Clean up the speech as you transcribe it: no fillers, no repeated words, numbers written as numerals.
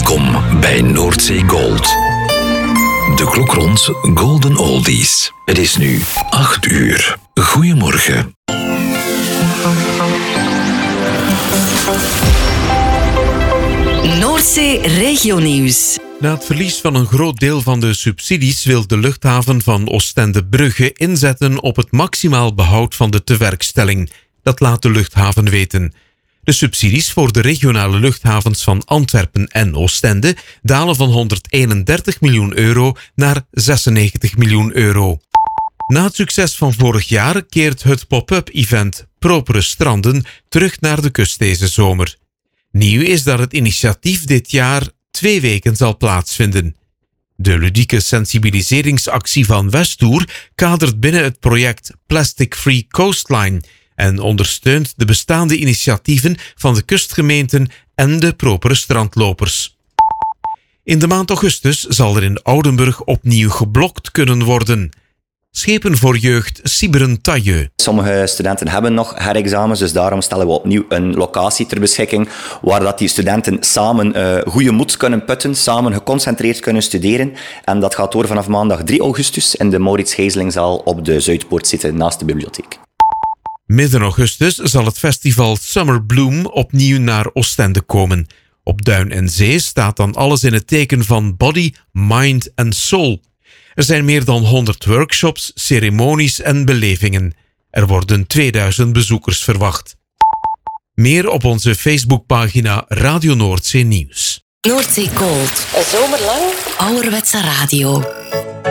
Welkom bij Noordzee Gold. De klok rond Golden Oldies. Het is nu 8 uur. Goedemorgen. Noordzee Regionieuws. Na het verlies van een groot deel van de subsidies wil de luchthaven van Oostende-Brugge inzetten op het maximaal behoud van de tewerkstelling. Dat laat de luchthaven weten. De subsidies voor de regionale luchthavens van Antwerpen en Oostende dalen van 131 miljoen euro naar 96 miljoen euro. Na het succes van vorig jaar keert het pop-up event Propere Stranden terug naar de kust deze zomer. Nieuw is dat het initiatief dit jaar 2 weken zal plaatsvinden. De ludieke sensibiliseringsactie van Westoer kadert binnen het project Plastic Free Coastline en ondersteunt de bestaande initiatieven van de kustgemeenten en de propere strandlopers. In de maand augustus zal er in Oudenburg opnieuw geblokt kunnen worden. Schepen voor jeugd Siberen-Tailleux. Sommige studenten hebben nog herexamens, dus daarom stellen we opnieuw een locatie ter beschikking waar dat die studenten samen goede moed kunnen putten, samen geconcentreerd kunnen studeren. En dat gaat door vanaf maandag 3 augustus in de Maurits Gijzelingzaal op de Zuidpoort zitten naast de bibliotheek. Midden augustus zal het festival Summer Bloom opnieuw naar Oostende komen. Op Duin en Zee staat dan alles in het teken van body, mind en soul. Er zijn meer dan 100 workshops, ceremonies en belevingen. Er worden 2000 bezoekers verwacht. Meer op onze Facebookpagina Radio Noordzee Nieuws. Noordzee Gold. Een zomer lang ouderwetse radio.